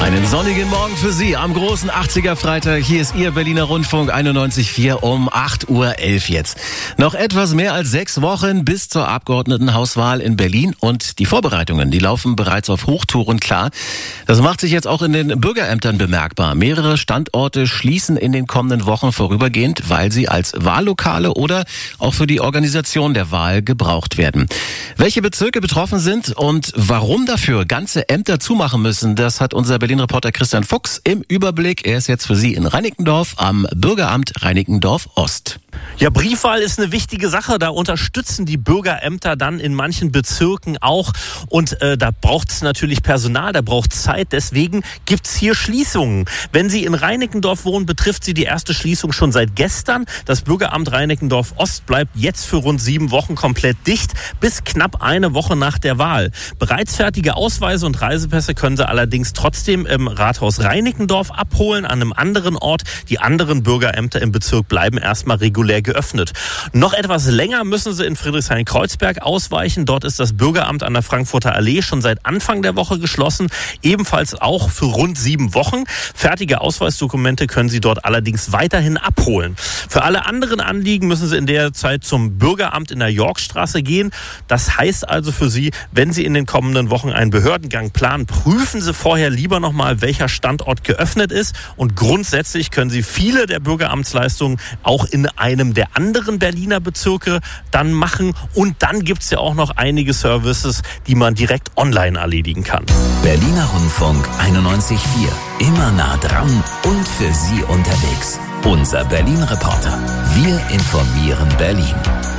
Einen sonnigen Morgen für Sie am großen 80er Freitag. Hier ist Ihr Berliner Rundfunk 91.4 um 8.11 Uhr jetzt. Noch etwas mehr als 6 Wochen bis zur Abgeordnetenhauswahl in Berlin und die Vorbereitungen, die laufen bereits auf Hochtouren klar. Das macht sich jetzt auch in den Bürgerämtern bemerkbar. Mehrere Standorte schließen in den kommenden Wochen vorübergehend, weil sie als Wahllokale oder auch für die Organisation der Wahl gebraucht werden. Welche Bezirke betroffen sind und warum dafür ganze Ämter zumachen müssen, das hat unser Berlin-Reporter Christian Fuchs im Überblick. Er ist jetzt für Sie in Reinickendorf am Bürgeramt Reinickendorf Ost. Ja, Briefwahl ist eine wichtige Sache. Da unterstützen die Bürgerämter dann in manchen Bezirken auch. Und da braucht es natürlich Personal, da braucht es Zeit. Deswegen gibt's hier Schließungen. Wenn Sie in Reinickendorf wohnen, betrifft Sie die erste Schließung schon seit gestern. Das Bürgeramt Reinickendorf Ost bleibt jetzt für rund 7 Wochen komplett dicht, bis knapp eine Woche nach der Wahl. Bereits fertige Ausweise und Reisepässe können Sie allerdings trotzdem im Rathaus Reinickendorf abholen, an einem anderen Ort. Die anderen Bürgerämter im Bezirk bleiben erstmal regulär geöffnet. Noch etwas länger müssen Sie in Friedrichshain-Kreuzberg ausweichen. Dort ist das Bürgeramt an der Frankfurter Allee schon seit Anfang der Woche geschlossen. Ebenfalls auch für rund 7 Wochen. Fertige Ausweisdokumente können Sie dort allerdings weiterhin abholen. Für alle anderen Anliegen müssen Sie in der Zeit zum Bürgeramt in der Yorkstraße gehen. Das heißt also für Sie, wenn Sie in den kommenden Wochen einen Behördengang planen, prüfen Sie vorher lieber nochmal, welcher Standort geöffnet ist. Und grundsätzlich können Sie viele der Bürgeramtsleistungen auch in einem der anderen Berliner Bezirke dann machen. Und dann gibt es ja auch noch einige Services, die man direkt online erledigen kann. Berliner Rundfunk 91.4. Immer nah dran und für Sie unterwegs. Unser Berlin-Reporter. Wir informieren Berlin.